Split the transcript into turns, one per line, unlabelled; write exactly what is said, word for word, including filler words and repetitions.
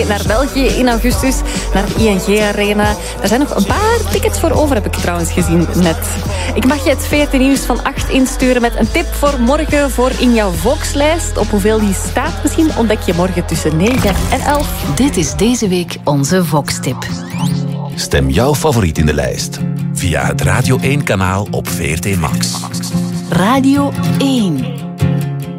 naar België in augustus, naar de I N G Arena. Er zijn nog een paar tickets voor over, heb ik trouwens gezien net. Ik mag je het V R T Nieuws van acht insturen met een tip voor morgen voor in jouw Volkslijst. Op hoeveel die staat misschien ontdek je morgen tussen negen en elf.
Dit is deze week onze Vox-tip.
Stem jouw favoriet in de lijst via het Radio één kanaal op V R T Max.
Radio één.